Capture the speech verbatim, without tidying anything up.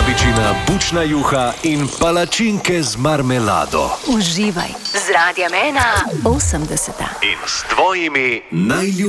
Ribičina, bučna juha in palačinke z marmelado. Uživaj z Radiem ena osemdeseta. In s tvojimi najljubšimi.